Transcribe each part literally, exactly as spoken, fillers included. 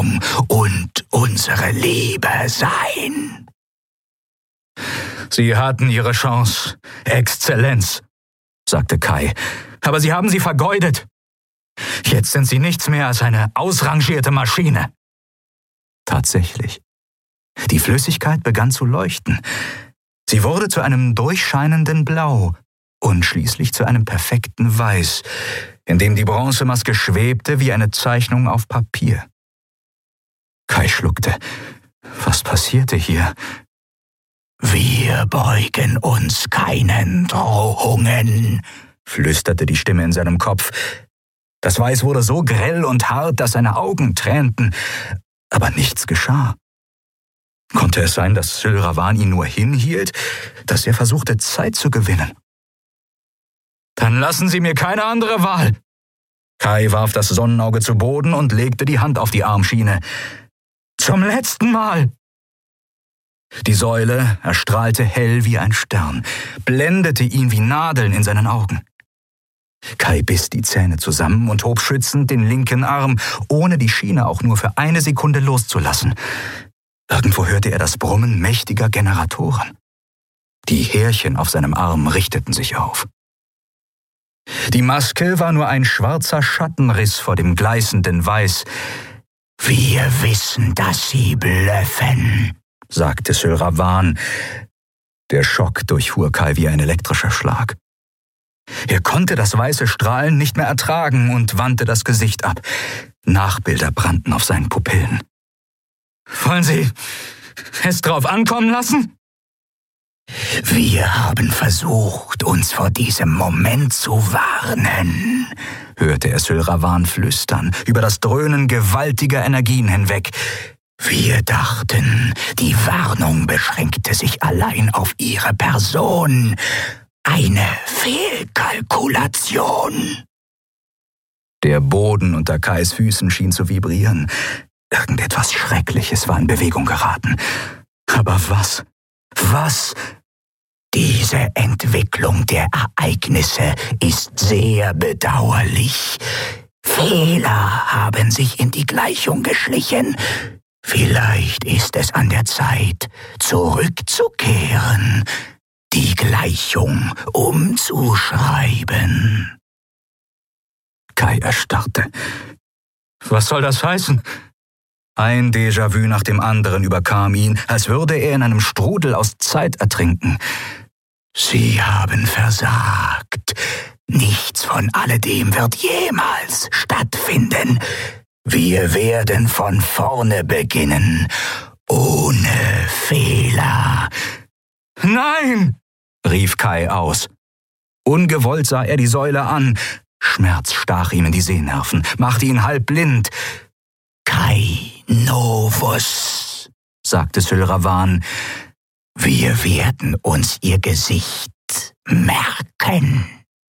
Nahrung und unsere Liebe sein. Sie hatten Ihre Chance, Exzellenz, sagte Kai, aber Sie haben sie vergeudet. Jetzt sind Sie nichts mehr als eine ausrangierte Maschine. Tatsächlich. Die Flüssigkeit begann zu leuchten. Sie wurde zu einem durchscheinenden Blau und schließlich zu einem perfekten Weiß, in dem die Bronzemaske schwebte wie eine Zeichnung auf Papier. Kai schluckte. Was passierte hier? Wir beugen uns keinen Drohungen, flüsterte die Stimme in seinem Kopf. Das Weiß wurde so grell und hart, dass seine Augen tränten, aber nichts geschah. Konnte es sein, dass Syl Ravan ihn nur hinhielt, dass er versuchte, Zeit zu gewinnen? Dann lassen Sie mir keine andere Wahl. Kai warf das Sonnenauge zu Boden und legte die Hand auf die Armschiene. Zum letzten Mal! Die Säule erstrahlte hell wie ein Stern, blendete ihn wie Nadeln in seinen Augen. Kai biss die Zähne zusammen und hob schützend den linken Arm, ohne die Schiene auch nur für eine Sekunde loszulassen. Irgendwo hörte er das Brummen mächtiger Generatoren. Die Härchen auf seinem Arm richteten sich auf. Die Maske war nur ein schwarzer Schattenriss vor dem gleißenden Weiß. Wir wissen, dass Sie blöffen, sagte Syl Ravan. Der Schock durchfuhr Kai wie ein elektrischer Schlag. Er konnte das weiße Strahlen nicht mehr ertragen und wandte das Gesicht ab. Nachbilder brannten auf seinen Pupillen. Wollen Sie es drauf ankommen lassen? Wir haben versucht, uns vor diesem Moment zu warnen, hörte er Syl Ravan flüstern, über das Dröhnen gewaltiger Energien hinweg. Wir dachten, die Warnung beschränkte sich allein auf Ihre Person. Eine Fehlkalkulation. Der Boden unter Kais Füßen schien zu vibrieren. Irgendetwas Schreckliches war in Bewegung geraten. Aber was? Was? Diese Entwicklung der Ereignisse ist sehr bedauerlich. Fehler haben sich in die Gleichung geschlichen. Vielleicht ist es an der Zeit, zurückzukehren, die Gleichung umzuschreiben. Kai erstarrte. Was soll das heißen? Ein Déjà-vu nach dem anderen überkam ihn, als würde er in einem Strudel aus Zeit ertrinken. Sie haben versagt. Nichts von alledem wird jemals stattfinden. Wir werden von vorne beginnen, ohne Fehler. Nein! Rief Kai aus. Ungewollt sah er die Säule an. Schmerz stach ihm in die Sehnerven, machte ihn halb blind. Kai Novus, sagte Syl Ravan, wir werden uns ihr Gesicht merken.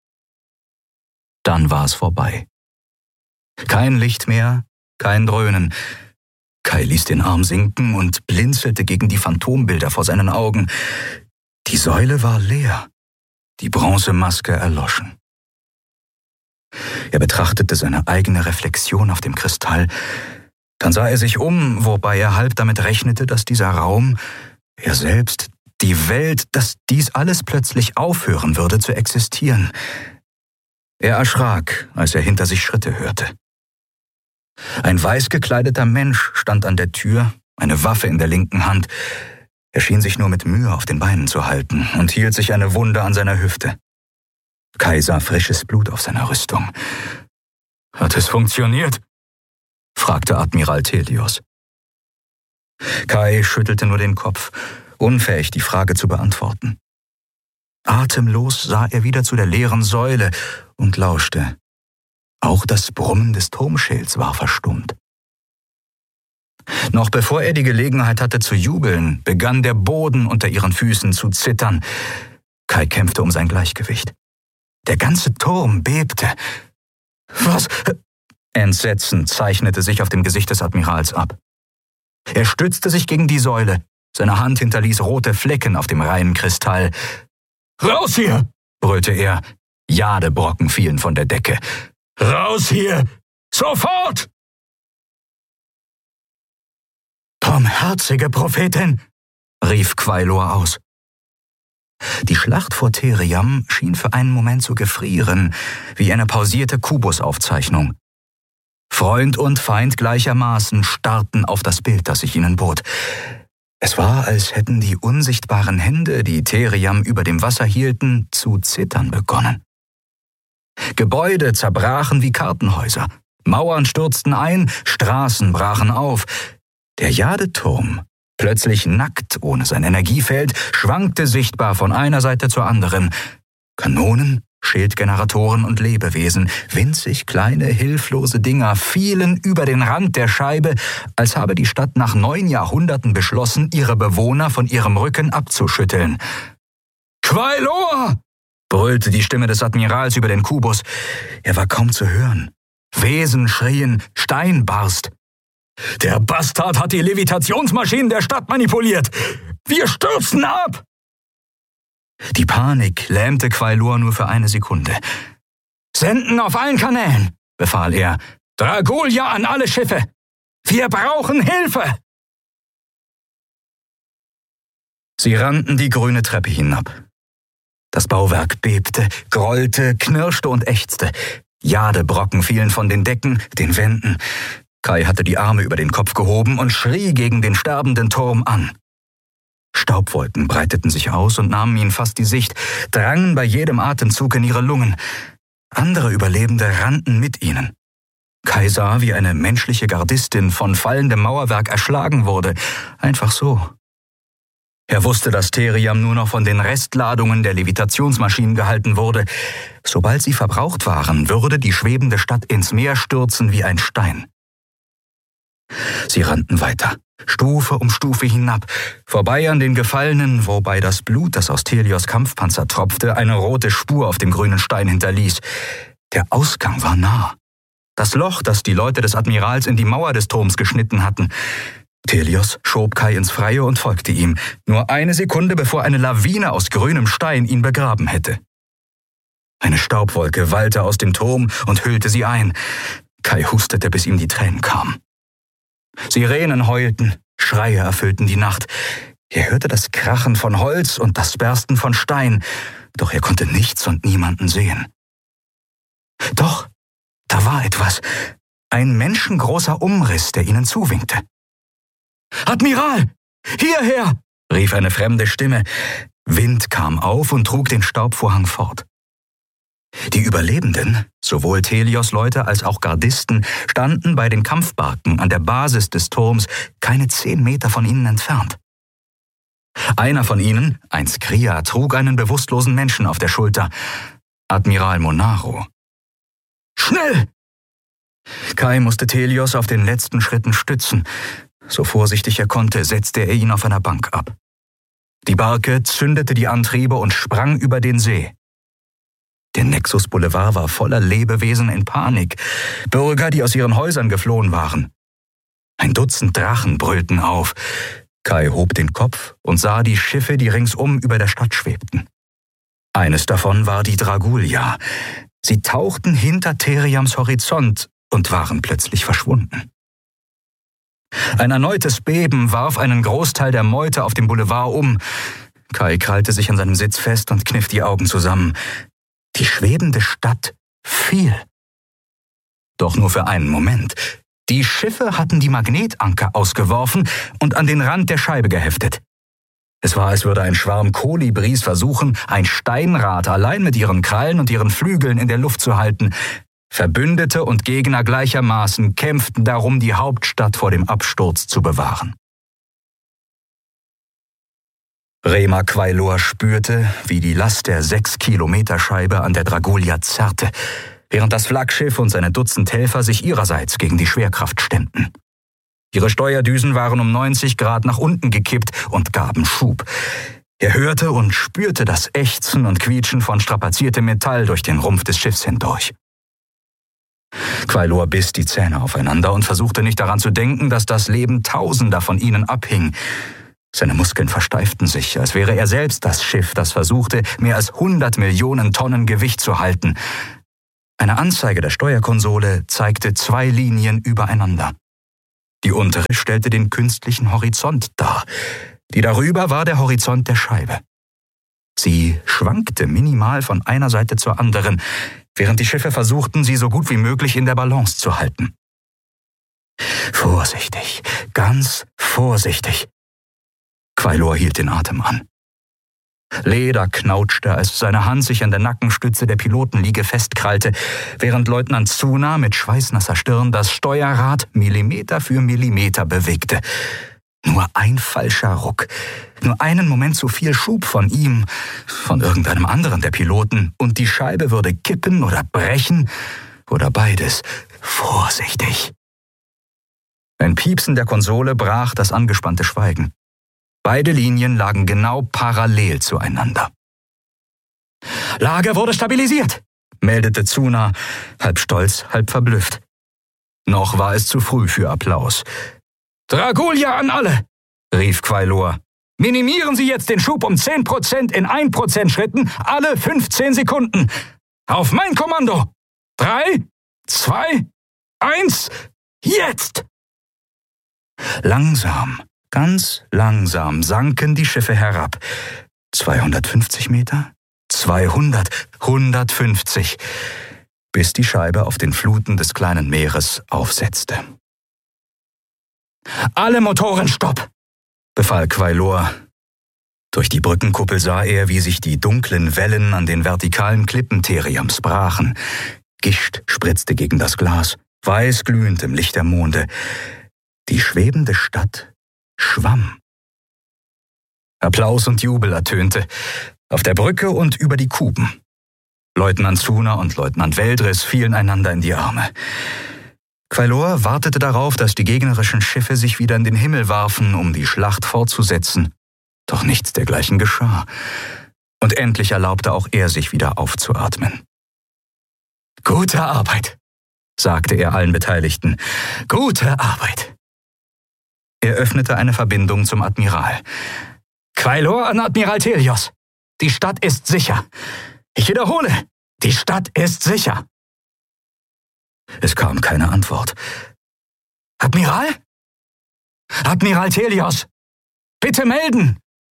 Dann war es vorbei. Kein Licht mehr, kein Dröhnen. Kai ließ den Arm sinken und blinzelte gegen die Phantombilder vor seinen Augen. Die Säule war leer, die Bronzemaske erloschen. Er betrachtete seine eigene Reflexion auf dem Kristall. Dann sah er sich um, wobei er halb damit rechnete, dass dieser Raum, er selbst, die Welt, dass dies alles plötzlich aufhören würde zu existieren. Er erschrak, als er hinter sich Schritte hörte. Ein weiß gekleideter Mensch stand an der Tür, eine Waffe in der linken Hand. Er schien sich nur mit Mühe auf den Beinen zu halten und hielt sich eine Wunde an seiner Hüfte. Kai sah frisches Blut auf seiner Rüstung. »Hat es funktioniert?« fragte Admiral Thelios. Kai schüttelte nur den Kopf, unfähig, die Frage zu beantworten. Atemlos sah er wieder zu der leeren Säule und lauschte. Auch das Brummen des Turmschilds war verstummt. Noch bevor er die Gelegenheit hatte zu jubeln, begann der Boden unter ihren Füßen zu zittern. Kai kämpfte um sein Gleichgewicht. Der ganze Turm bebte. Was? Entsetzen zeichnete sich auf dem Gesicht des Admirals ab. Er stützte sich gegen die Säule. Seine Hand hinterließ rote Flecken auf dem reinen Kristall. »Raus hier!« brüllte er. Jadebrocken fielen von der Decke. »Raus hier! Sofort!« »Barmherzige Prophetin«, rief Quailor aus. Die Schlacht vor Theriam schien für einen Moment zu gefrieren, wie eine pausierte Kubusaufzeichnung. Freund und Feind gleichermaßen starrten auf das Bild, das sich ihnen bot. Es war, als hätten die unsichtbaren Hände, die Theriam über dem Wasser hielten, zu zittern begonnen. Gebäude zerbrachen wie Kartenhäuser, Mauern stürzten ein, Straßen brachen auf. Der Jadeturm, plötzlich nackt, ohne sein Energiefeld, schwankte sichtbar von einer Seite zur anderen. Kanonen, Schildgeneratoren und Lebewesen, winzig kleine, hilflose Dinger, fielen über den Rand der Scheibe, als habe die Stadt nach neun Jahrhunderten beschlossen, ihre Bewohner von ihrem Rücken abzuschütteln. »Quailor!« brüllte die Stimme des Admirals über den Kubus. Er war kaum zu hören. Wesen schrien, Stein barst. »Der Bastard hat die Levitationsmaschinen der Stadt manipuliert! Wir stürzen ab!« Die Panik lähmte Quailor nur für eine Sekunde. »Senden auf allen Kanälen«, befahl er. »Dragulia an alle Schiffe! Wir brauchen Hilfe!« Sie rannten die grüne Treppe hinab. Das Bauwerk bebte, grollte, knirschte und ächzte. Jadebrocken fielen von den Decken, den Wänden. Kai hatte die Arme über den Kopf gehoben und schrie gegen den sterbenden Turm an. Staubwolken breiteten sich aus und nahmen ihnen fast die Sicht, drangen bei jedem Atemzug in ihre Lungen. Andere Überlebende rannten mit ihnen. Kai sah, wie eine menschliche Gardistin von fallendem Mauerwerk erschlagen wurde. Einfach so. Er wusste, dass Theriam nur noch von den Restladungen der Levitationsmaschinen gehalten wurde. Sobald sie verbraucht waren, würde die schwebende Stadt ins Meer stürzen wie ein Stein. Sie rannten weiter, Stufe um Stufe hinab, vorbei an den Gefallenen, wobei das Blut, das aus Thelios Kampfpanzer tropfte, eine rote Spur auf dem grünen Stein hinterließ. Der Ausgang war nah. Das Loch, das die Leute des Admirals in die Mauer des Turms geschnitten hatten. Thelios schob Kai ins Freie und folgte ihm, nur eine Sekunde bevor eine Lawine aus grünem Stein ihn begraben hätte. Eine Staubwolke wallte aus dem Turm und hüllte sie ein. Kai hustete, bis ihm die Tränen kamen. Sirenen heulten, Schreie erfüllten die Nacht. Er hörte das Krachen von Holz und das Bersten von Stein, doch er konnte nichts und niemanden sehen. Doch, da war etwas, ein menschengroßer Umriss, der ihnen zuwinkte. »Admiral, hierher!« rief eine fremde Stimme. Wind kam auf und trug den Staubvorhang fort. Die Überlebenden, sowohl Thelios Leute als auch Gardisten, standen bei den Kampfbarken an der Basis des Turms, keine zehn Meter von ihnen entfernt. Einer von ihnen, ein Skria, trug einen bewusstlosen Menschen auf der Schulter. Admiral Monaro. »Schnell!« Kai musste Thelios auf den letzten Schritten stützen. So vorsichtig er konnte, setzte er ihn auf einer Bank ab. Die Barke zündete die Antriebe und sprang über den See. Der Nexus Boulevard war voller Lebewesen in Panik, Bürger, die aus ihren Häusern geflohen waren. Ein Dutzend Drachen brüllten auf. Kai hob den Kopf und sah die Schiffe, die ringsum über der Stadt schwebten. Eines davon war die Dragulia. Sie tauchten hinter Theriams Horizont und waren plötzlich verschwunden. Ein erneutes Beben warf einen Großteil der Meute auf dem Boulevard um. Kai krallte sich an seinem Sitz fest und kniff die Augen zusammen. Die schwebende Stadt fiel. Doch nur für einen Moment. Die Schiffe hatten die Magnetanker ausgeworfen und an den Rand der Scheibe geheftet. Es war, als würde ein Schwarm Kolibris versuchen, ein Steinrad allein mit ihren Krallen und ihren Flügeln in der Luft zu halten. Verbündete und Gegner gleichermaßen kämpften darum, die Hauptstadt vor dem Absturz zu bewahren. Rema Quailor spürte, wie die Last der Sechs-Kilometer-Scheibe an der Dragulia zerrte, während das Flaggschiff und seine Dutzend Helfer sich ihrerseits gegen die Schwerkraft stemmten. Ihre Steuerdüsen waren um neunzig Grad nach unten gekippt und gaben Schub. Er hörte und spürte das Ächzen und Quietschen von strapaziertem Metall durch den Rumpf des Schiffs hindurch. Quailor biss die Zähne aufeinander und versuchte nicht daran zu denken, dass das Leben Tausender von ihnen abhing. Seine Muskeln versteiften sich, als wäre er selbst das Schiff, das versuchte, mehr als hundert Millionen Tonnen Gewicht zu halten. Eine Anzeige der Steuerkonsole zeigte zwei Linien übereinander. Die untere stellte den künstlichen Horizont dar. Die darüber war der Horizont der Scheibe. Sie schwankte minimal von einer Seite zur anderen, während die Schiffe versuchten, sie so gut wie möglich in der Balance zu halten. Vorsichtig, ganz vorsichtig. Quailor hielt den Atem an. Leder knauschte, als seine Hand sich an der Nackenstütze der Pilotenliege festkrallte, während Leutnant Tsuna mit schweißnasser Stirn das Steuerrad Millimeter für Millimeter bewegte. Nur ein falscher Ruck, nur einen Moment zu viel Schub von ihm, von irgendeinem anderen der Piloten, und die Scheibe würde kippen oder brechen oder beides. Vorsichtig. Ein Piepsen der Konsole brach das angespannte Schweigen. Beide Linien lagen genau parallel zueinander. »Lage wurde stabilisiert«, meldete Tsuna, halb stolz, halb verblüfft. Noch war es zu früh für Applaus. »Dragulia an alle«, rief Quailor. »Minimieren Sie jetzt den Schub um zehn Prozent in ein Prozent Schritten alle fünfzehn Sekunden. Auf mein Kommando. Drei, zwei, eins, jetzt!« Langsam, ganz langsam sanken die Schiffe herab. zweihundertfünfzig Meter, zweihundert, hundertfünfzig, bis die Scheibe auf den Fluten des kleinen Meeres aufsetzte. »Alle Motoren stopp«, befahl Quailor. Durch die Brückenkuppel sah er, wie sich die dunklen Wellen an den vertikalen Klippen Theriams brachen. Gischt spritzte gegen das Glas, weiß glühend im Licht der Monde. Die schwebende Stadt schwamm. Applaus und Jubel ertönte, auf der Brücke und über die Kuben. Leutnant Tsuna und Leutnant Veldris fielen einander in die Arme. Quailor wartete darauf, dass die gegnerischen Schiffe sich wieder in den Himmel warfen, um die Schlacht fortzusetzen. Doch nichts dergleichen geschah. Und endlich erlaubte auch er sich wieder aufzuatmen. »Gute Arbeit«, sagte er allen Beteiligten. »Gute Arbeit.« Er öffnete eine Verbindung zum Admiral. »Quailor an Admiral Thelios. Die Stadt ist sicher. Ich wiederhole, die Stadt ist sicher.« Es kam keine Antwort. »Admiral? Admiral Thelios, bitte melden!«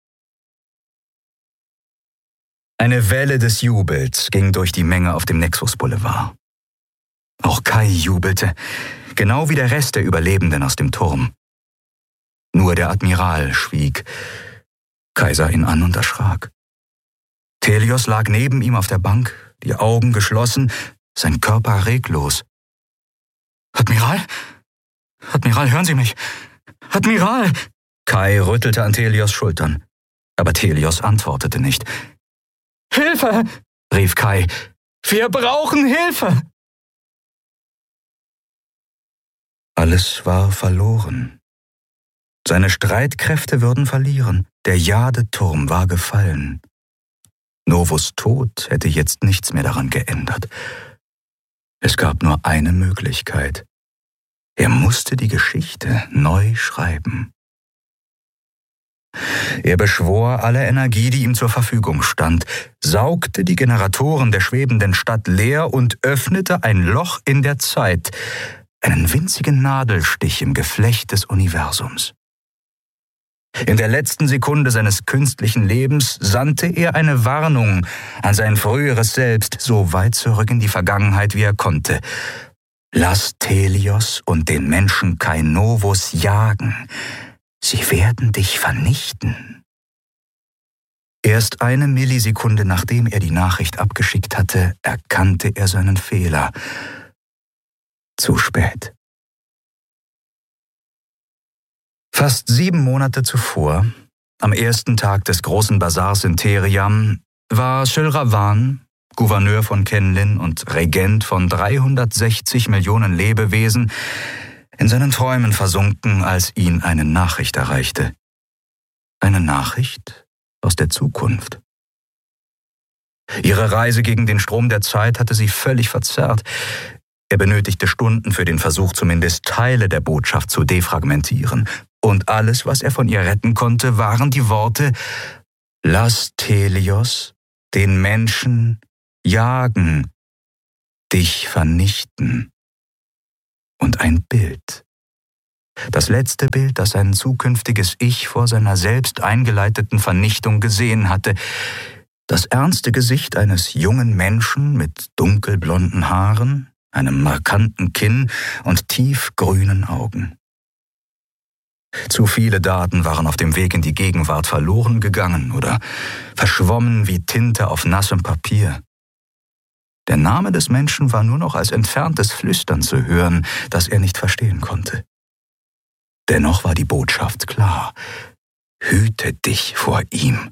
Eine Welle des Jubels ging durch die Menge auf dem Nexus Boulevard. Auch Kai jubelte, genau wie der Rest der Überlebenden aus dem Turm. Nur der Admiral schwieg. Kai sah ihn an und erschrak. Thelios lag neben ihm auf der Bank, die Augen geschlossen, sein Körper reglos. »Admiral? Admiral, hören Sie mich? Admiral!« Kai rüttelte an Thelios Schultern, aber Thelios antwortete nicht. »Hilfe!« rief Kai. »Wir brauchen Hilfe!« Alles war verloren. Seine Streitkräfte würden verlieren. Der Jade-Turm war gefallen. Novus Tod hätte jetzt nichts mehr daran geändert. Es gab nur eine Möglichkeit. Er musste die Geschichte neu schreiben. Er beschwor alle Energie, die ihm zur Verfügung stand, saugte die Generatoren der schwebenden Stadt leer und öffnete ein Loch in der Zeit, einen winzigen Nadelstich im Geflecht des Universums. In der letzten Sekunde seines künstlichen Lebens sandte er eine Warnung an sein früheres Selbst, so weit zurück in die Vergangenheit, wie er konnte. Lass Thelios und den Menschen kein Novus jagen. Sie werden dich vernichten. Erst eine Millisekunde nachdem er die Nachricht abgeschickt hatte, erkannte er seinen Fehler. Zu spät. Fast sieben Monate zuvor, am ersten Tag des großen Basars in Theriam, war Sylravan, Gouverneur von Kenlin und Regent von dreihundertsechzig Millionen Lebewesen, in seinen Träumen versunken, als ihn eine Nachricht erreichte. Eine Nachricht aus der Zukunft. Ihre Reise gegen den Strom der Zeit hatte sie völlig verzerrt. Er benötigte Stunden für den Versuch, zumindest Teile der Botschaft zu defragmentieren. Und alles, was er von ihr retten konnte, waren die Worte: Lass Thelios den Menschen jagen, dich vernichten. Und ein Bild. Das letzte Bild, das sein zukünftiges Ich vor seiner selbst eingeleiteten Vernichtung gesehen hatte. Das ernste Gesicht eines jungen Menschen mit dunkelblonden Haaren, einem markanten Kinn und tiefgrünen Augen. Zu viele Daten waren auf dem Weg in die Gegenwart verloren gegangen oder verschwommen wie Tinte auf nassem Papier. Der Name des Menschen war nur noch als entferntes Flüstern zu hören, das er nicht verstehen konnte. Dennoch war die Botschaft klar: Hüte dich vor ihm.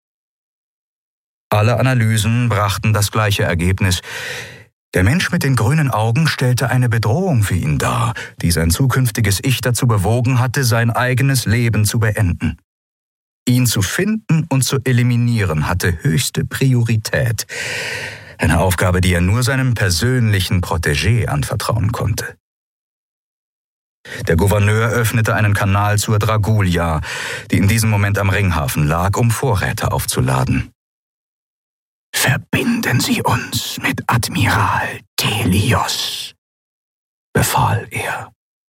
Alle Analysen brachten das gleiche Ergebnis. Der Mensch mit den grünen Augen stellte eine Bedrohung für ihn dar, die sein zukünftiges Ich dazu bewogen hatte, sein eigenes Leben zu beenden. Ihn zu finden und zu eliminieren hatte höchste Priorität. Eine Aufgabe, die er nur seinem persönlichen Protégé anvertrauen konnte. Der Gouverneur öffnete einen Kanal zur Dragulia, die in diesem Moment am Ringhafen lag, um Vorräte aufzuladen. »Verbinden Sie uns mit Admiral Telios«, befahl er.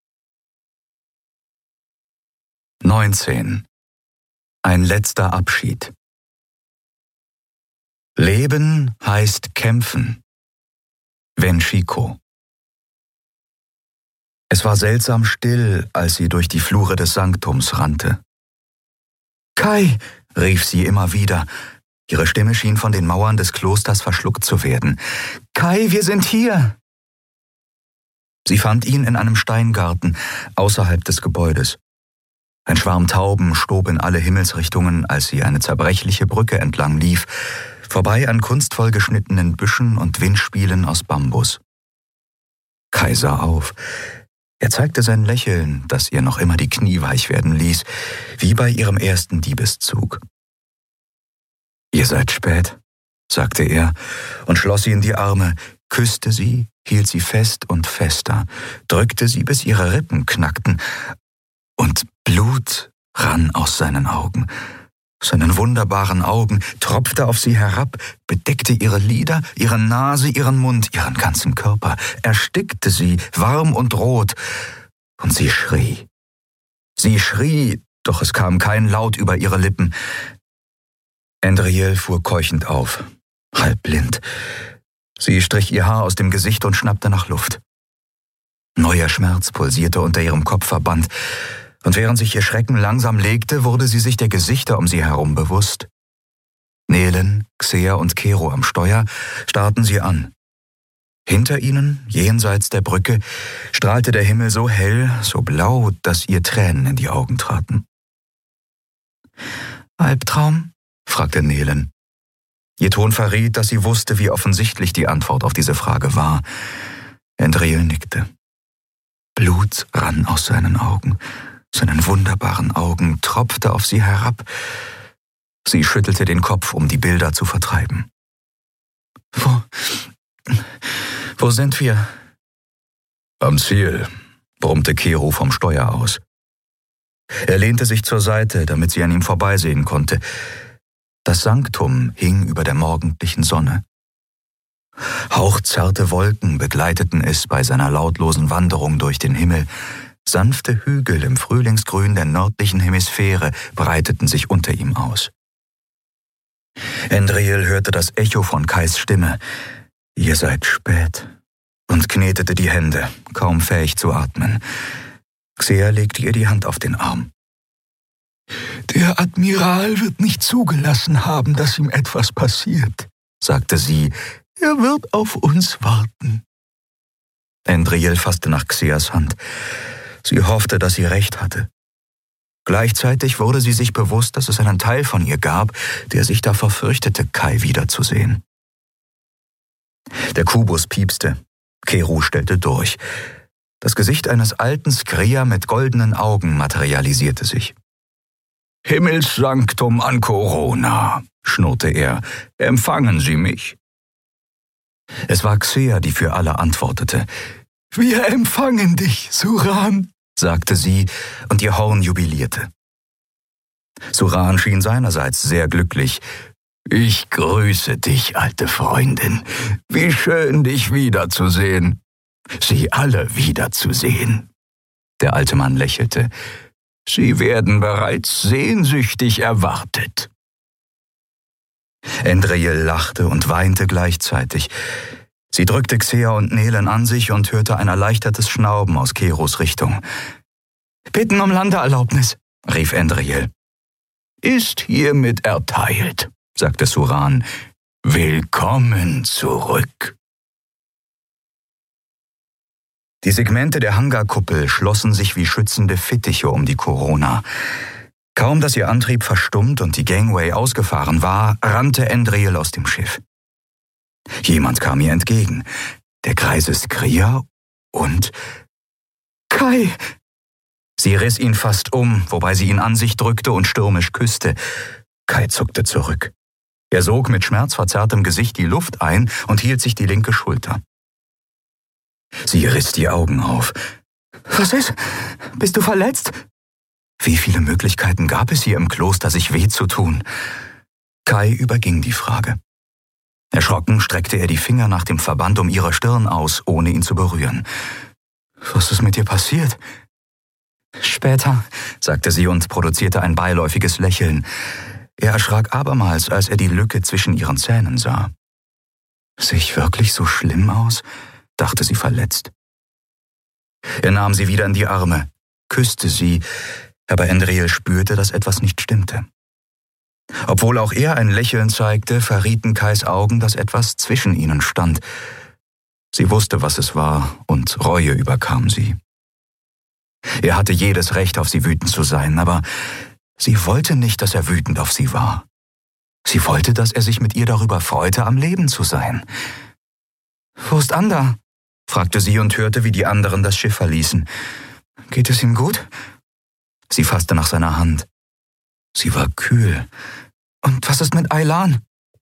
neunzehn. Ein letzter Abschied. Leben heißt kämpfen. Wenchiko. Es war seltsam still, als sie durch die Flure des Sanktums rannte. »Kai«, rief sie immer wieder. Ihre Stimme schien von den Mauern des Klosters verschluckt zu werden. »Kai, wir sind hier!« Sie fand ihn in einem Steingarten außerhalb des Gebäudes. Ein Schwarm Tauben stob in alle Himmelsrichtungen, als sie eine zerbrechliche Brücke entlang lief, vorbei an kunstvoll geschnittenen Büschen und Windspielen aus Bambus. Kai sah auf. Er zeigte sein Lächeln, das ihr noch immer die Knie weich werden ließ, wie bei ihrem ersten Diebeszug. »Ihr seid spät«, sagte er und schloss sie in die Arme, küsste sie, hielt sie fest und fester, drückte sie, bis ihre Rippen knackten, und Blut rann aus seinen Augen. Seinen wunderbaren Augen tropfte auf sie herab, bedeckte ihre Lider, ihre Nase, ihren Mund, ihren ganzen Körper, erstickte sie, warm und rot, und sie schrie. Sie schrie, doch es kam kein Laut über ihre Lippen. Endriel fuhr keuchend auf, halb blind. Sie strich ihr Haar aus dem Gesicht und schnappte nach Luft. Neuer Schmerz pulsierte unter ihrem Kopfverband, und während sich ihr Schrecken langsam legte, wurde sie sich der Gesichter um sie herum bewusst. Nelen, Xea und Kero am Steuer starrten sie an. Hinter ihnen, jenseits der Brücke, strahlte der Himmel so hell, so blau, dass ihr Tränen in die Augen traten. »Albtraum?« fragte Nelen. Ihr Ton verriet, dass sie wusste, wie offensichtlich die Antwort auf diese Frage war. Endriel nickte. Blut rann aus seinen Augen, seinen wunderbaren Augen, tropfte auf sie herab. Sie schüttelte den Kopf, um die Bilder zu vertreiben. »Wo, wo sind wir?« »Am Ziel«, brummte Kero vom Steuer aus. Er lehnte sich zur Seite, damit sie an ihm vorbeisehen konnte. Das Sanktum hing über der morgendlichen Sonne. Hauchzarte Wolken begleiteten es bei seiner lautlosen Wanderung durch den Himmel. Sanfte Hügel im Frühlingsgrün der nördlichen Hemisphäre breiteten sich unter ihm aus. Endriel hörte das Echo von Kais Stimme. »Ihr seid spät«, und knetete die Hände, kaum fähig zu atmen. Xea legte ihr die Hand auf den Arm. »Der Admiral wird nicht zugelassen haben, dass ihm etwas passiert«, sagte sie. »Er wird auf uns warten.« Endriel fasste nach Xeas Hand. Sie hoffte, dass sie recht hatte. Gleichzeitig wurde sie sich bewusst, dass es einen Teil von ihr gab, der sich davor fürchtete, Kai wiederzusehen. Der Kubus piepste. Kero stellte durch. Das Gesicht eines alten Skria mit goldenen Augen materialisierte sich. »Himmelssanktum an Corona«, schnurrte er. »Empfangen Sie mich?« Es war Xea, die für alle antwortete. »Wir empfangen dich, Suran«, sagte sie, und ihr Horn jubilierte. Suran schien seinerseits sehr glücklich. »Ich grüße dich, alte Freundin. Wie schön, dich wiederzusehen. Sie alle wiederzusehen.« Der alte Mann lächelte. »Sie werden bereits sehnsüchtig erwartet.« Endriel lachte und weinte gleichzeitig. Sie drückte Xea und Nelen an sich und hörte ein erleichtertes Schnauben aus Keros Richtung. »Bitten um Landeerlaubnis«, rief Endriel. »Ist hiermit erteilt«, sagte Suran. »Willkommen zurück.« Die Segmente der Hangarkuppel schlossen sich wie schützende Fittiche um die Corona. Kaum, dass ihr Antrieb verstummt und die Gangway ausgefahren war, rannte Endriel aus dem Schiff. Jemand kam ihr entgegen. Der greise Skria und Kai. Sie riss ihn fast um, wobei sie ihn an sich drückte und stürmisch küsste. Kai zuckte zurück. Er sog mit schmerzverzerrtem Gesicht die Luft ein und hielt sich die linke Schulter. Sie riss die Augen auf. »Was ist? Bist du verletzt?« Wie viele Möglichkeiten gab es hier im Kloster, sich weh zu tun? Kai überging die Frage. Erschrocken streckte er die Finger nach dem Verband um ihre Stirn aus, ohne ihn zu berühren. »Was ist mit dir passiert?« »Später«, sagte sie und produzierte ein beiläufiges Lächeln. Er erschrak abermals, als er die Lücke zwischen ihren Zähnen sah. »Sehe ich wirklich so schlimm aus?« dachte sie verletzt. Er nahm sie wieder in die Arme, küsste sie, aber Endriel spürte, dass etwas nicht stimmte. Obwohl auch er ein Lächeln zeigte, verrieten Kais Augen, dass etwas zwischen ihnen stand. Sie wusste, was es war, und Reue überkam sie. Er hatte jedes Recht, auf sie wütend zu sein, aber sie wollte nicht, dass er wütend auf sie war. Sie wollte, dass er sich mit ihr darüber freute, am Leben zu sein. »Wo ist Ander?« fragte sie und hörte, wie die anderen das Schiff verließen. »Geht es ihm gut?« Sie fasste nach seiner Hand. Sie war kühl. »Und was ist mit Aylan?«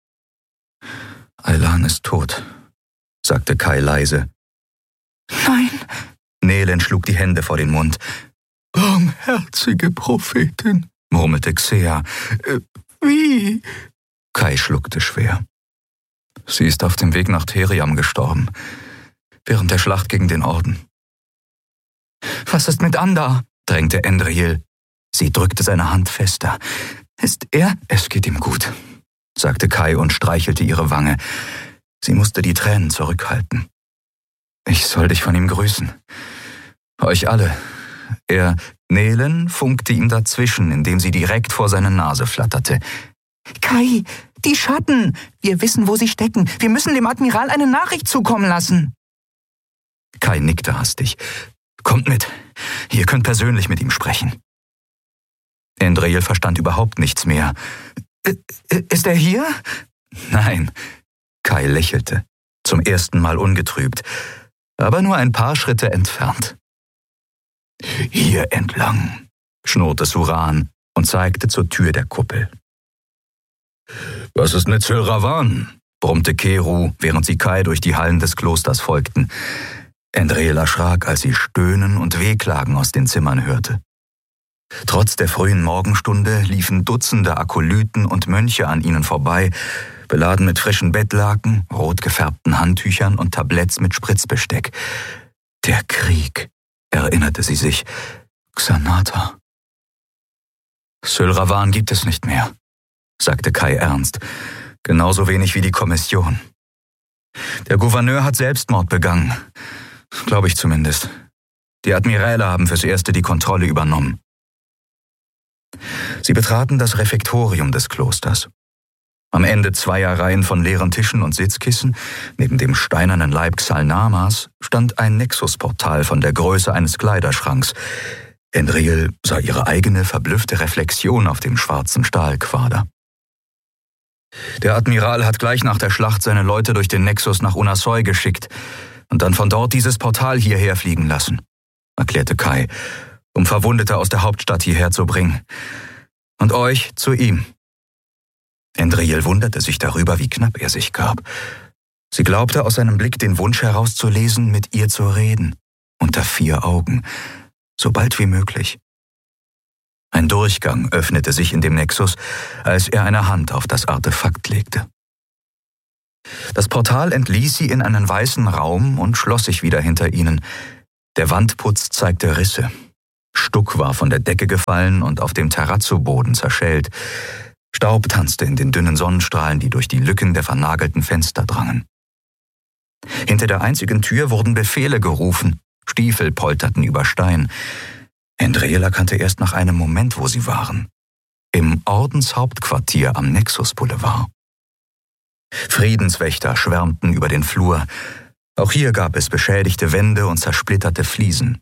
»Aylan ist tot«, sagte Kai leise. »Nein!« Nelen schlug die Hände vor den Mund. »Barmherzige Prophetin«, murmelte Xea. Äh, »Wie?« Kai schluckte schwer. »Sie ist auf dem Weg nach Theriam gestorben, während der Schlacht gegen den Orden.« »Was ist mit Ander?« drängte Endriel. Sie drückte seine Hand fester. »Ist er?« »Es geht ihm gut«, sagte Kai und streichelte ihre Wange. Sie musste die Tränen zurückhalten. »Ich soll dich von ihm grüßen. Euch alle.« Er, Nelen, funkte ihm dazwischen, indem sie direkt vor seine Nase flatterte. »Kai, die Schatten! Wir wissen, wo sie stecken. Wir müssen dem Admiral eine Nachricht zukommen lassen.« Kai nickte hastig. »Kommt mit. Ihr könnt persönlich mit ihm sprechen.« Endriel verstand überhaupt nichts mehr. »Ist er hier?« »Nein.« Kai lächelte, zum ersten Mal ungetrübt, aber nur ein paar Schritte entfernt. »Hier entlang«, schnurrte Suran und zeigte zur Tür der Kuppel. »Was ist mit Sylravan?« brummte Keru, während sie Kai durch die Hallen des Klosters folgten. Endriel erschrak, als sie Stöhnen und Wehklagen aus den Zimmern hörte. Trotz der frühen Morgenstunde liefen Dutzende Akolyten und Mönche an ihnen vorbei, beladen mit frischen Bettlaken, rot gefärbten Handtüchern und Tabletts mit Spritzbesteck. Der Krieg, erinnerte sie sich. Xanata. Sylravan gibt es nicht mehr, sagte Kai ernst, genauso wenig wie die Kommission. Der Gouverneur hat Selbstmord begangen, glaube ich zumindest. Die Admiräle haben fürs Erste die Kontrolle übernommen. Sie betraten das Refektorium des Klosters. Am Ende zweier Reihen von leeren Tischen und Sitzkissen, neben dem steinernen Leib Xalnamas, stand ein Nexusportal von der Größe eines Kleiderschranks. Endriel sah ihre eigene verblüffte Reflexion auf dem schwarzen Stahlquader. Der Admiral hat gleich nach der Schlacht seine Leute durch den Nexus nach Unasoi geschickt und dann von dort dieses Portal hierher fliegen lassen, erklärte Kai, um Verwundete aus der Hauptstadt hierher zu bringen. Und euch zu ihm. Endriel wunderte sich darüber, wie knapp er sich gab. Sie glaubte aus seinem Blick den Wunsch herauszulesen, mit ihr zu reden, unter vier Augen, so bald wie möglich. Ein Durchgang öffnete sich in dem Nexus, als er eine Hand auf das Artefakt legte. Das Portal entließ sie in einen weißen Raum und schloss sich wieder hinter ihnen. Der Wandputz zeigte Risse. Stuck war von der Decke gefallen und auf dem Terrazzo-Boden zerschellt. Staub tanzte in den dünnen Sonnenstrahlen, die durch die Lücken der vernagelten Fenster drangen. Hinter der einzigen Tür wurden Befehle gerufen, Stiefel polterten über Stein. Andriel erkannte erst nach einem Moment, wo sie waren. Im Ordenshauptquartier am Nexus-Boulevard. Friedenswächter schwärmten über den Flur. Auch hier gab es beschädigte Wände und zersplitterte Fliesen.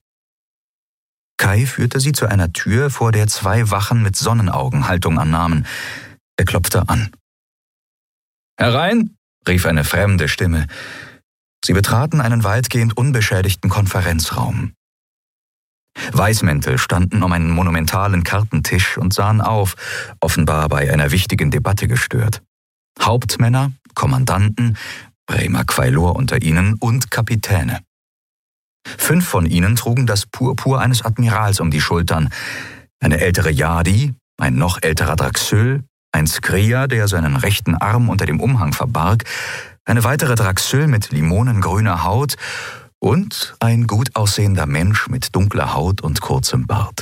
Kai führte sie zu einer Tür, vor der zwei Wachen mit Sonnenaugenhaltung annahmen. Er klopfte an. »Herein«, rief eine fremde Stimme. Sie betraten einen weitgehend unbeschädigten Konferenzraum. Weißmäntel standen um einen monumentalen Kartentisch und sahen auf, offenbar bei einer wichtigen Debatte gestört. Hauptmänner, Kommandanten, Bremer Quailor unter ihnen und Kapitäne. Fünf von ihnen trugen das Purpur eines Admirals um die Schultern. Eine ältere Yadi, ein noch älterer Draxyl, ein Skria, der seinen rechten Arm unter dem Umhang verbarg, eine weitere Draxyl mit limonengrüner Haut und ein gut aussehender Mensch mit dunkler Haut und kurzem Bart.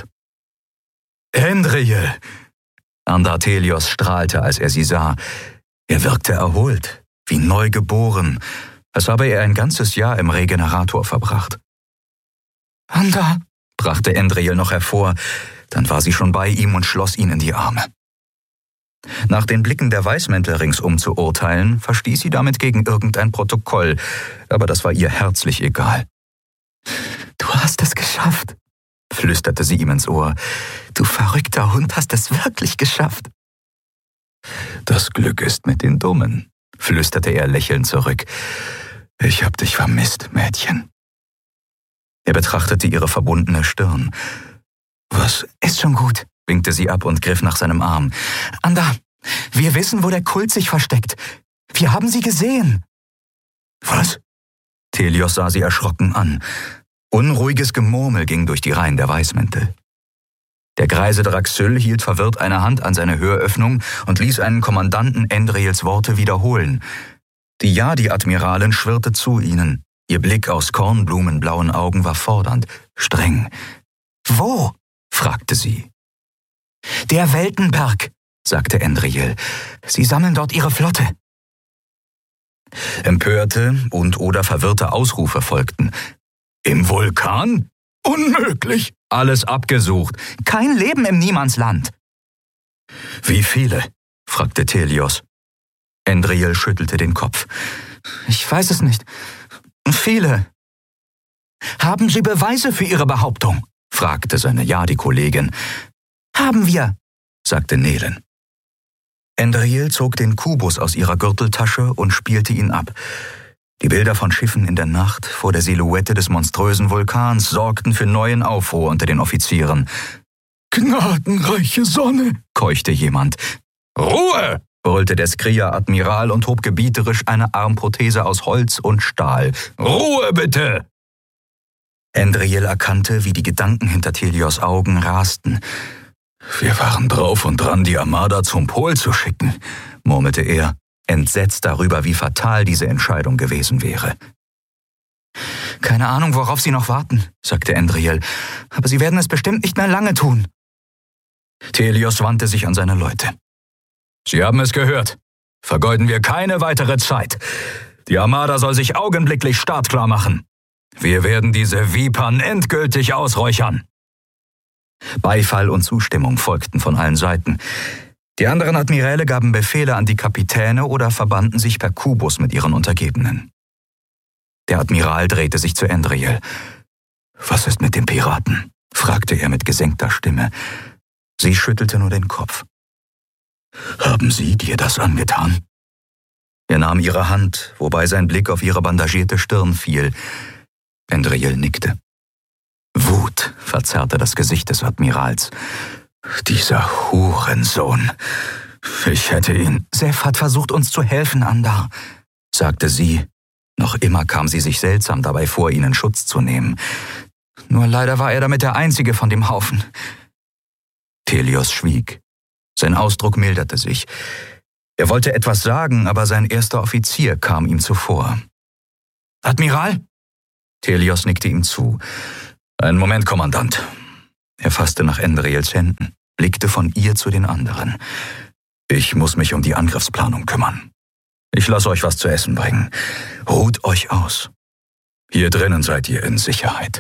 »Andriel!« Andartelios strahlte, als er sie sah. Er wirkte erholt, wie neugeboren, als habe er ein ganzes Jahr im Regenerator verbracht. »Anda«, brachte Andriel noch hervor, dann war sie schon bei ihm und schloss ihn in die Arme. Nach den Blicken der Weißmäntel ringsum zu urteilen, verstieß sie damit gegen irgendein Protokoll, aber das war ihr herzlich egal. »Du hast es geschafft«, flüsterte sie ihm ins Ohr. »Du verrückter Hund hast es wirklich geschafft.« »Das Glück ist mit den Dummen«, flüsterte er lächelnd zurück. »Ich hab dich vermisst, Mädchen.« Er betrachtete ihre verbundene Stirn. »Was ist schon gut«, winkte sie ab und griff nach seinem Arm. »Anda, wir wissen, wo der Kult sich versteckt. Wir haben sie gesehen.« »Was?« Telios sah sie erschrocken an. Unruhiges Gemurmel ging durch die Reihen der Weißmäntel. Der greise Draxyl hielt verwirrt eine Hand an seine Höröffnung und ließ einen Kommandanten Andriels Worte wiederholen. Die Yadi-Admiralin schwirrte zu ihnen. Ihr Blick aus kornblumenblauen Augen war fordernd, streng. »Wo?« fragte sie. »Der Weltenberg«, sagte Andriel. »Sie sammeln dort ihre Flotte.« Empörte und oder verwirrte Ausrufe folgten. »Im Vulkan? Unmöglich! Alles abgesucht. Kein Leben im Niemandsland.« »Wie viele?« fragte Telios. Andriel schüttelte den Kopf. »Ich weiß es nicht. Viele.« »Haben Sie Beweise für Ihre Behauptung?« fragte seine Yadi-Kollegin. »Haben wir«, sagte Nelen. Andriel zog den Kubus aus ihrer Gürteltasche und spielte ihn ab. Die Bilder von Schiffen in der Nacht vor der Silhouette des monströsen Vulkans sorgten für neuen Aufruhr unter den Offizieren. »Gnadenreiche Sonne«, keuchte jemand. »Ruhe«, brüllte der Skria-Admiral und hob gebieterisch eine Armprothese aus Holz und Stahl. »Ruhe bitte!« Andriel erkannte, wie die Gedanken hinter Telios Augen rasten. »Wir waren drauf und dran, die Armada zum Pol zu schicken«, murmelte er, entsetzt darüber, wie fatal diese Entscheidung gewesen wäre. »Keine Ahnung, worauf Sie noch warten«, sagte Andriel, »aber Sie werden es bestimmt nicht mehr lange tun.« Telios wandte sich an seine Leute. »Sie haben es gehört. Vergeuden wir keine weitere Zeit. Die Armada soll sich augenblicklich startklar machen. Wir werden diese Vipern endgültig ausräuchern.« Beifall und Zustimmung folgten von allen Seiten. Die anderen Admiräle gaben Befehle an die Kapitäne oder verbanden sich per Kubus mit ihren Untergebenen. Der Admiral drehte sich zu Andriel. »Was ist mit den Piraten?« fragte er mit gesenkter Stimme. Sie schüttelte nur den Kopf. »Haben Sie dir das angetan?« Er nahm ihre Hand, wobei sein Blick auf ihre bandagierte Stirn fiel. Andriel nickte. Wut verzerrte das Gesicht des Admirals. »Dieser Hurensohn! Ich hätte ihn...« »Sef hat versucht, uns zu helfen, Andar«, sagte sie. Noch immer kam sie sich seltsam dabei vor, ihnen Schutz zu nehmen. Nur leider war er damit der Einzige von dem Haufen. Telios schwieg. Sein Ausdruck milderte sich. Er wollte etwas sagen, aber sein erster Offizier kam ihm zuvor. »Admiral?« Telios nickte ihm zu. »Einen Moment, Kommandant. Er fasste nach Endriels Händen, blickte von ihr zu den anderen. »Ich muss mich um die Angriffsplanung kümmern. Ich lasse euch was zu essen bringen. Ruht euch aus. Hier drinnen seid ihr in Sicherheit.«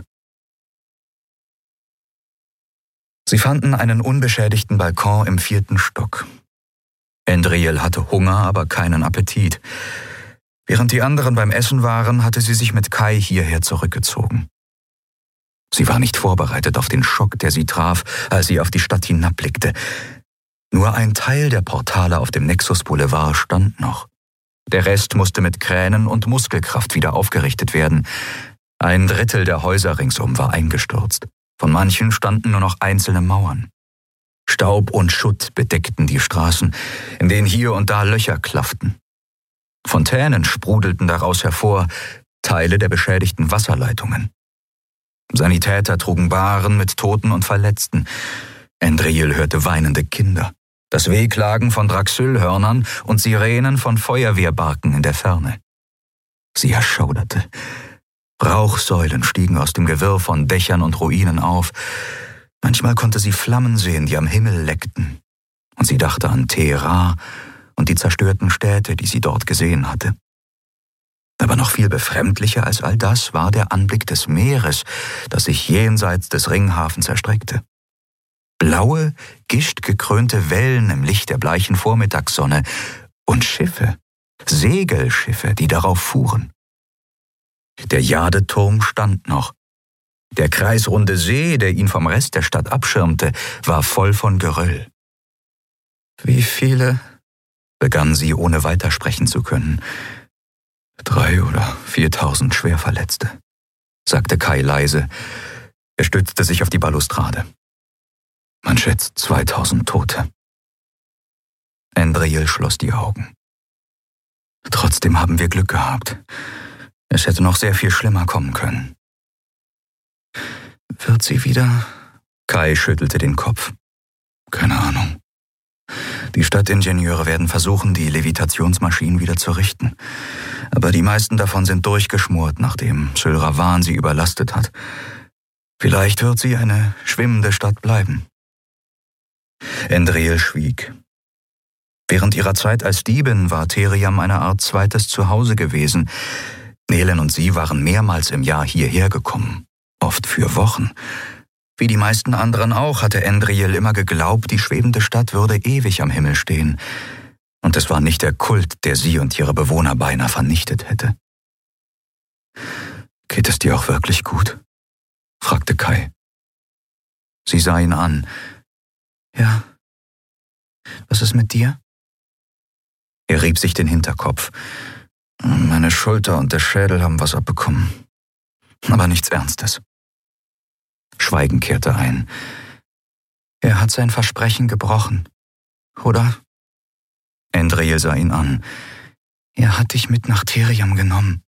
Sie fanden einen unbeschädigten Balkon im vierten Stock. Endriel hatte Hunger, aber keinen Appetit. Während die anderen beim Essen waren, hatte sie sich mit Kai hierher zurückgezogen. Sie war nicht vorbereitet auf den Schock, der sie traf, als sie auf die Stadt hinabblickte. Nur ein Teil der Portale auf dem Nexus Boulevard stand noch. Der Rest musste mit Kränen und Muskelkraft wieder aufgerichtet werden. Ein Drittel der Häuser ringsum war eingestürzt. Von manchen standen nur noch einzelne Mauern. Staub und Schutt bedeckten die Straßen, in denen hier und da Löcher klafften. Fontänen sprudelten daraus hervor, Teile der beschädigten Wasserleitungen. Sanitäter trugen Bahren mit Toten und Verletzten. Endriel hörte weinende Kinder, das Wehklagen von Draxylhörnern und Sirenen von Feuerwehrbarken in der Ferne. Sie erschauderte. Rauchsäulen stiegen aus dem Gewirr von Dächern und Ruinen auf. Manchmal konnte sie Flammen sehen, die am Himmel leckten. Und sie dachte an Teheran und die zerstörten Städte, die sie dort gesehen hatte. Aber noch viel befremdlicher als all das war der Anblick des Meeres, das sich jenseits des Ringhafens erstreckte. Blaue, gischtgekrönte Wellen im Licht der bleichen Vormittagssonne und Schiffe, Segelschiffe, die darauf fuhren. Der Jadeturm stand noch. Der kreisrunde See, der ihn vom Rest der Stadt abschirmte, war voll von Geröll. »Wie viele?« begann sie, ohne weitersprechen zu können. »Drei oder viertausend Schwerverletzte«, sagte Kai leise. Er stützte sich auf die Balustrade. »Man schätzt zweitausend Tote.« Endriel schloss die Augen. »Trotzdem haben wir Glück gehabt. Es hätte noch sehr viel schlimmer kommen können.« »Wird sie wieder?« Kai schüttelte den Kopf. »Keine Ahnung. Die Stadtingenieure werden versuchen, die Levitationsmaschinen wieder zu richten. Aber die meisten davon sind durchgeschmort, nachdem Sylravan sie überlastet hat. Vielleicht wird sie eine schwimmende Stadt bleiben.« Endriel schwieg. Während ihrer Zeit als Diebin war Theriam eine Art zweites Zuhause gewesen. Nelen und sie waren mehrmals im Jahr hierher gekommen, oft für Wochen. Wie die meisten anderen auch hatte Endriel immer geglaubt, die schwebende Stadt würde ewig am Himmel stehen. Und es war nicht der Kult, der sie und ihre Bewohner beinahe vernichtet hätte. »Geht es dir auch wirklich gut?« fragte Kai. Sie sah ihn an. »Ja. Was ist mit dir?« Er rieb sich den Hinterkopf. »Meine Schulter und der Schädel haben was abbekommen. Aber nichts Ernstes.« Schweigen kehrte ein. »Er hat sein Versprechen gebrochen, oder?« Endriel sah ihn an. »Er hat dich mit nach Theriam genommen.«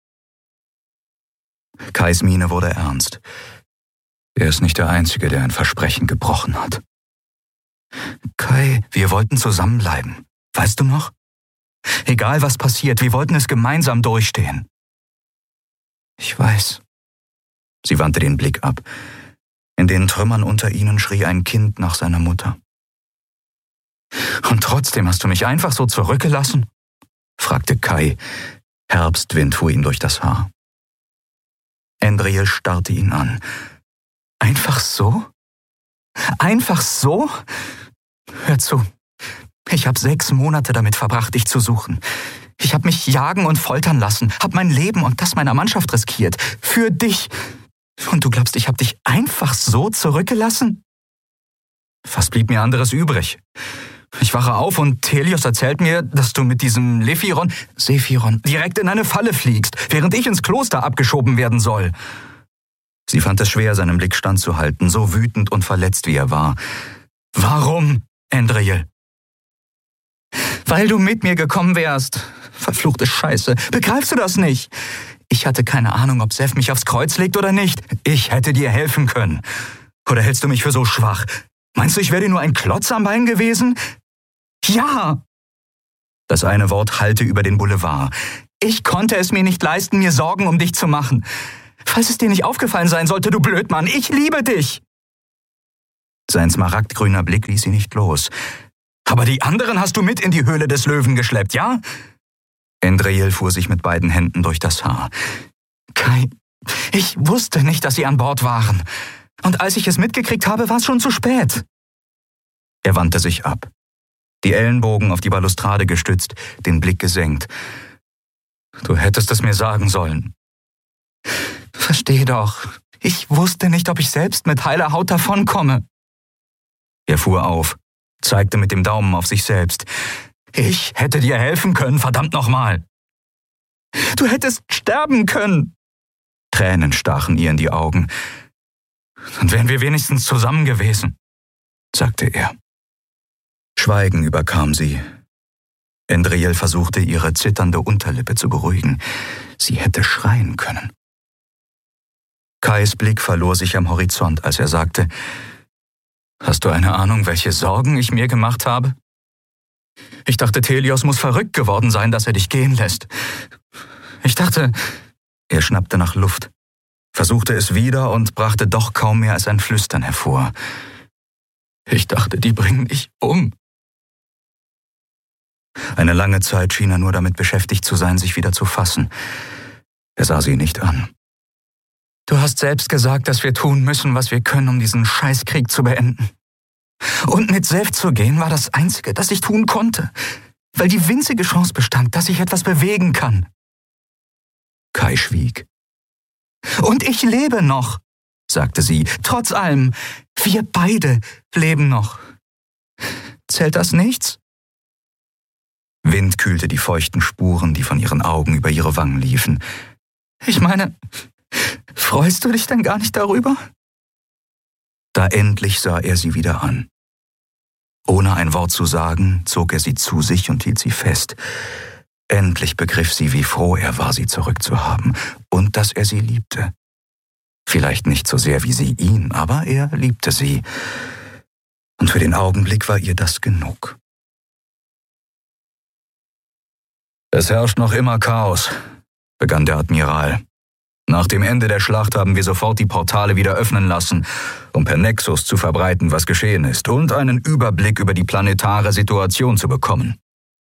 Kais Miene wurde ernst. Er ist nicht der Einzige, der ein Versprechen gebrochen hat. »Kai, wir wollten zusammenbleiben. Weißt du noch? Egal was passiert, wir wollten es gemeinsam durchstehen.« »Ich weiß.« Sie wandte den Blick ab. In den Trümmern unter ihnen schrie ein Kind nach seiner Mutter. »Und trotzdem hast du mich einfach so zurückgelassen?« fragte Kai. Herbstwind fuhr ihm durch das Haar. Endriel starrte ihn an. »Einfach so? Einfach so? Hör zu, ich habe sechs Monate damit verbracht, dich zu suchen. Ich habe mich jagen und foltern lassen, habe mein Leben und das meiner Mannschaft riskiert. Für dich. Und du glaubst, ich habe dich einfach so zurückgelassen?« Was blieb mir anderes übrig? Ich wache auf und Thelios erzählt mir, dass du mit diesem Lephiron, Sephiron direkt in eine Falle fliegst, während ich ins Kloster abgeschoben werden soll. Sie fand es schwer, seinen Blick standzuhalten, so wütend und verletzt wie er war. »Warum, Endriel?« »Weil du mit mir gekommen wärst. Verfluchte Scheiße. Begreifst du das nicht? Ich hatte keine Ahnung, ob Seth mich aufs Kreuz legt oder nicht. Ich hätte dir helfen können. Oder hältst du mich für so schwach? Meinst du, ich wäre dir nur ein Klotz am Bein gewesen? Ja!« Das eine Wort hallte über den Boulevard. »Ich konnte es mir nicht leisten, mir Sorgen um dich zu machen. Falls es dir nicht aufgefallen sein sollte, du Blödmann, ich liebe dich!« Sein smaragdgrüner Blick ließ sie nicht los. »Aber die anderen hast du mit in die Höhle des Löwen geschleppt, ja?« Endriel fuhr sich mit beiden Händen durch das Haar. »Kai, ich wusste nicht, dass sie an Bord waren. Und als ich es mitgekriegt habe, war es schon zu spät.« Er wandte sich ab, die Ellenbogen auf die Balustrade gestützt, den Blick gesenkt. »Du hättest es mir sagen sollen.« »Versteh doch, ich wusste nicht, ob ich selbst mit heiler Haut davonkomme.« Er fuhr auf, zeigte mit dem Daumen auf sich selbst. »Ich hätte dir helfen können, verdammt nochmal!« »Du hättest sterben können!« Tränen stachen ihr in die Augen. »Dann wären wir wenigstens zusammen gewesen«, sagte er. Schweigen überkam sie. Endriel versuchte, ihre zitternde Unterlippe zu beruhigen. Sie hätte schreien können. Kais Blick verlor sich am Horizont, als er sagte, »Hast du eine Ahnung, welche Sorgen ich mir gemacht habe? Ich dachte, Thelios muss verrückt geworden sein, dass er dich gehen lässt. Ich dachte...« Er schnappte nach Luft, versuchte es wieder und brachte doch kaum mehr als ein Flüstern hervor. »Ich dachte, die bringen dich um.« Eine lange Zeit schien er nur damit beschäftigt zu sein, sich wieder zu fassen. Er sah sie nicht an. »Du hast selbst gesagt, dass wir tun müssen, was wir können, um diesen Scheißkrieg zu beenden. Und mit Seth zu gehen war das Einzige, das ich tun konnte, weil die winzige Chance bestand, dass ich etwas bewegen kann.« Kai schwieg. »Und ich lebe noch«, sagte sie, »trotz allem. Wir beide leben noch. Zählt das nichts?« Wind kühlte die feuchten Spuren, die von ihren Augen über ihre Wangen liefen. »Ich meine, freust du dich denn gar nicht darüber?« Da endlich sah er sie wieder an. Ohne ein Wort zu sagen, zog er sie zu sich und hielt sie fest. Endlich begriff sie, wie froh er war, sie zurückzuhaben und dass er sie liebte. Vielleicht nicht so sehr wie sie ihn, aber er liebte sie. Und für den Augenblick war ihr das genug. »Es herrscht noch immer Chaos«, begann der Admiral. »Nach dem Ende der Schlacht haben wir sofort die Portale wieder öffnen lassen, um per Nexus zu verbreiten, was geschehen ist, und einen Überblick über die planetare Situation zu bekommen.«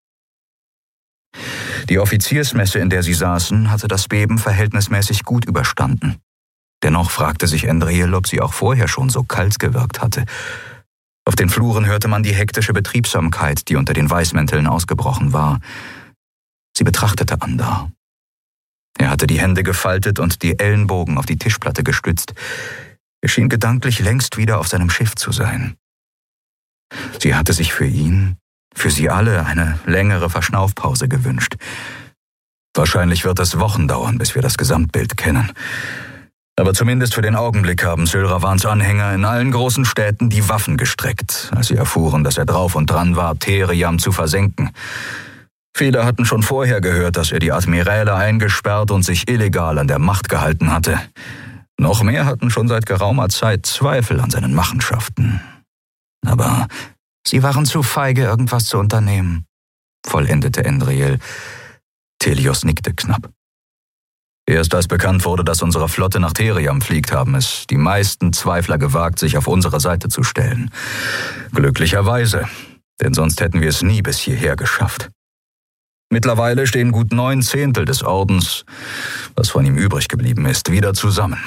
Die Offiziersmesse, in der sie saßen, hatte das Beben verhältnismäßig gut überstanden. Dennoch fragte sich Endriel, ob sie auch vorher schon so kalt gewirkt hatte. Auf den Fluren hörte man die hektische Betriebsamkeit, die unter den Weißmänteln ausgebrochen war. Sie betrachtete Andar. Er hatte die Hände gefaltet und die Ellenbogen auf die Tischplatte gestützt. Er schien gedanklich längst wieder auf seinem Schiff zu sein. Sie hatte sich für ihn, für sie alle, eine längere Verschnaufpause gewünscht. Wahrscheinlich wird es Wochen dauern, bis wir das Gesamtbild kennen. Aber zumindest für den Augenblick haben Sylravans Anhänger in allen großen Städten die Waffen gestreckt, als sie erfuhren, dass er drauf und dran war, Theriam zu versenken. Viele hatten schon vorher gehört, dass er die Admiräle eingesperrt und sich illegal an der Macht gehalten hatte. Noch mehr hatten schon seit geraumer Zeit Zweifel an seinen Machenschaften. Aber sie waren zu feige, irgendwas zu unternehmen, vollendete Endriel. Thelios nickte knapp. Erst als bekannt wurde, dass unsere Flotte nach Theriam fliegt, haben es die meisten Zweifler gewagt, sich auf unsere Seite zu stellen. Glücklicherweise, denn sonst hätten wir es nie bis hierher geschafft. Mittlerweile stehen gut neun Zehntel des Ordens, was von ihm übrig geblieben ist, wieder zusammen.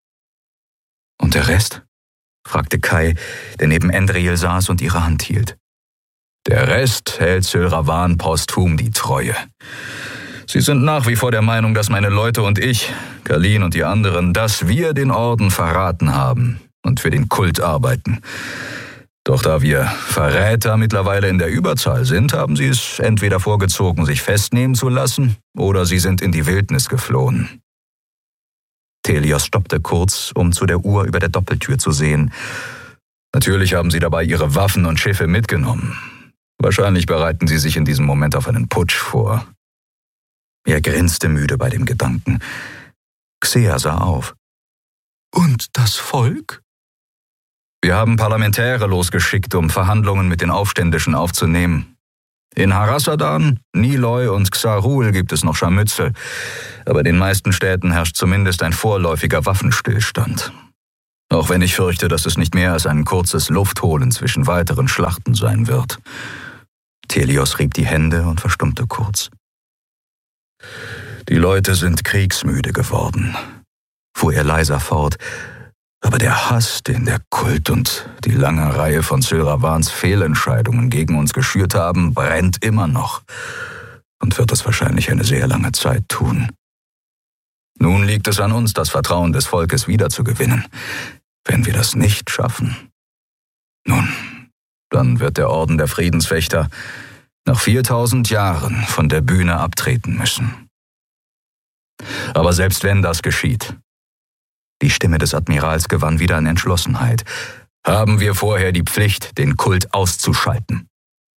»Und der Rest?« fragte Kai, der neben Endriel saß und ihre Hand hielt. »Der Rest hält Sylravan posthum die Treue. Sie sind nach wie vor der Meinung, dass meine Leute und ich, Kalin und die anderen, dass wir den Orden verraten haben und für den Kult arbeiten. Doch da wir Verräter mittlerweile in der Überzahl sind, haben sie es entweder vorgezogen, sich festnehmen zu lassen, oder sie sind in die Wildnis geflohen.« Thelios stoppte kurz, um zu der Uhr über der Doppeltür zu sehen. Natürlich haben sie dabei ihre Waffen und Schiffe mitgenommen. Wahrscheinlich bereiten sie sich in diesem Moment auf einen Putsch vor. Er grinste müde bei dem Gedanken. Xea sah auf. »Und das Volk?« »Wir haben Parlamentäre losgeschickt, um Verhandlungen mit den Aufständischen aufzunehmen. In Harassadan, Niloi und Xarul gibt es noch Scharmützel, aber in den meisten Städten herrscht zumindest ein vorläufiger Waffenstillstand. Auch wenn ich fürchte, dass es nicht mehr als ein kurzes Luftholen zwischen weiteren Schlachten sein wird. Telios rieb die Hände und verstummte kurz. Die Leute sind kriegsmüde geworden, fuhr er leiser fort, aber der Hass, den der Kult und die lange Reihe von Sylravans Fehlentscheidungen gegen uns geschürt haben, brennt immer noch und wird es wahrscheinlich eine sehr lange Zeit tun. Nun liegt es an uns, das Vertrauen des Volkes wiederzugewinnen. Wenn wir das nicht schaffen, nun, dann wird der Orden der Friedenswächter nach viertausend Jahren von der Bühne abtreten müssen. Aber selbst wenn das geschieht, die Stimme des Admirals gewann wieder an Entschlossenheit, haben wir vorher die Pflicht, den Kult auszuschalten.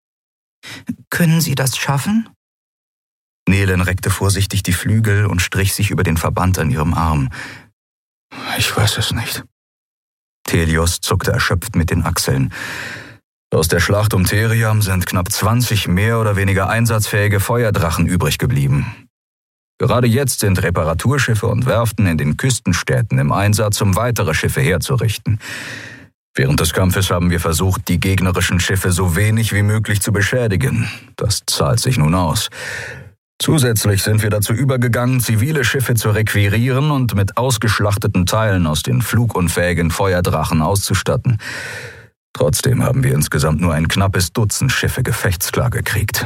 Können Sie das schaffen? Nelen reckte vorsichtig die Flügel und strich sich über den Verband an ihrem Arm. Ich weiß es nicht. Telios zuckte erschöpft mit den Achseln. Aus der Schlacht um Theriam sind knapp zwanzig mehr oder weniger einsatzfähige Feuerdrachen übrig geblieben. Gerade jetzt sind Reparaturschiffe und Werften in den Küstenstädten im Einsatz, um weitere Schiffe herzurichten. Während des Kampfes haben wir versucht, die gegnerischen Schiffe so wenig wie möglich zu beschädigen. Das zahlt sich nun aus. Zusätzlich sind wir dazu übergegangen, zivile Schiffe zu requirieren und mit ausgeschlachteten Teilen aus den flugunfähigen Feuerdrachen auszustatten. Trotzdem haben wir insgesamt nur ein knappes Dutzend Schiffe gefechtsklar gekriegt.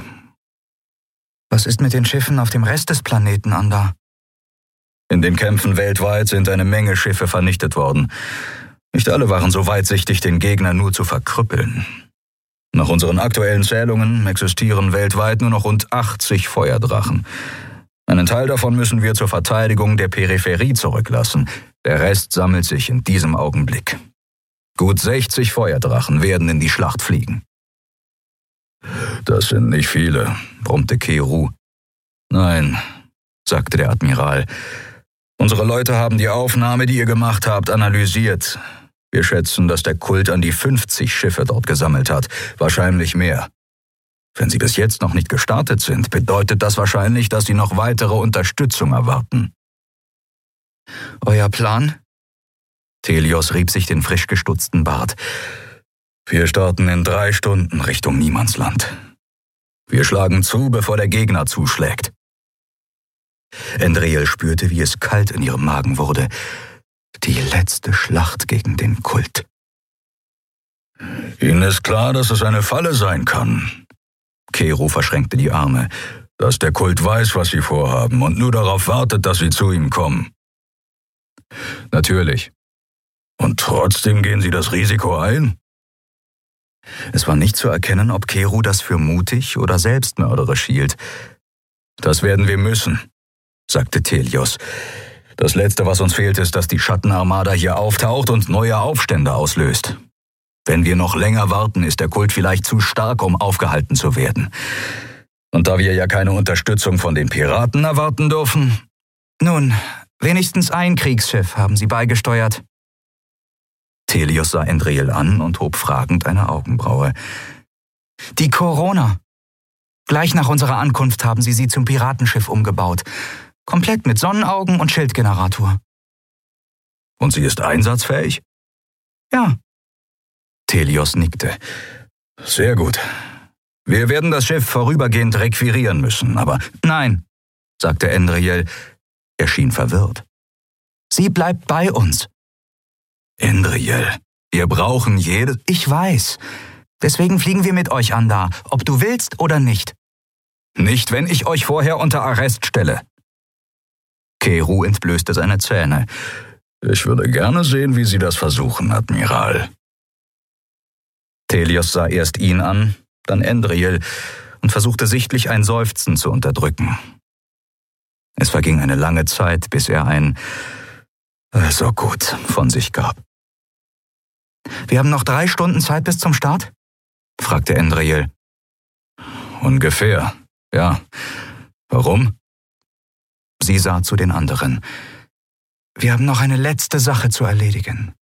Was ist mit den Schiffen auf dem Rest des Planeten, Anda? In den Kämpfen weltweit sind eine Menge Schiffe vernichtet worden. Nicht alle waren so weitsichtig, den Gegner nur zu verkrüppeln. Nach unseren aktuellen Zählungen existieren weltweit nur noch rund achtzig Feuerdrachen. Einen Teil davon müssen wir zur Verteidigung der Peripherie zurücklassen. Der Rest sammelt sich in diesem Augenblick. Gut sechzig Feuerdrachen werden in die Schlacht fliegen. Das sind nicht viele, brummte Keru. Nein, sagte der Admiral. Unsere Leute haben die Aufnahme, die ihr gemacht habt, analysiert. Wir schätzen, dass der Kult an die fünfzig Schiffe dort gesammelt hat, wahrscheinlich mehr. Wenn sie bis jetzt noch nicht gestartet sind, bedeutet das wahrscheinlich, dass sie noch weitere Unterstützung erwarten. Euer Plan? Telios rieb sich den frisch gestutzten Bart. Wir starten in drei Stunden Richtung Niemandsland. Wir schlagen zu, bevor der Gegner zuschlägt. Endriel spürte, wie es kalt in ihrem Magen wurde. Die letzte Schlacht gegen den Kult. Ihnen ist klar, dass es eine Falle sein kann. Keru verschränkte die Arme. Dass der Kult weiß, was sie vorhaben und nur darauf wartet, dass sie zu ihm kommen. Natürlich. Und trotzdem gehen sie das Risiko ein? Es war nicht zu erkennen, ob Keru das für mutig oder selbstmörderisch hielt. Das werden wir müssen, sagte Telios. Das Letzte, was uns fehlt, ist, dass die Schattenarmada hier auftaucht und neue Aufstände auslöst. Wenn wir noch länger warten, ist der Kult vielleicht zu stark, um aufgehalten zu werden. Und da wir ja keine Unterstützung von den Piraten erwarten dürfen... Nun, wenigstens ein Kriegsschiff haben sie beigesteuert. Telios sah Endriel an und hob fragend eine Augenbraue. Die Corona. Gleich nach unserer Ankunft haben sie sie zum Piratenschiff umgebaut. Komplett mit Sonnenaugen und Schildgenerator. Und sie ist einsatzfähig? Ja. Telios nickte. Sehr gut. Wir werden das Schiff vorübergehend requirieren müssen, aber... Nein, sagte Endriel. Er schien verwirrt. Sie bleibt bei uns. Endriel, wir brauchen jede... Ich weiß. Deswegen fliegen wir mit euch, Anda, ob du willst oder nicht. Nicht, wenn ich euch vorher unter Arrest stelle. Keru entblößte seine Zähne. Ich würde gerne sehen, wie Sie das versuchen, Admiral. Telios sah erst ihn an, dann Endriel und versuchte sichtlich ein Seufzen zu unterdrücken. Es verging eine lange Zeit, bis er ein »Also gut« von sich gab. Wir haben noch drei Stunden Zeit bis zum Start? Fragte Endriel. Ungefähr, ja. Warum? Sie sah zu den anderen. Wir haben noch eine letzte Sache zu erledigen.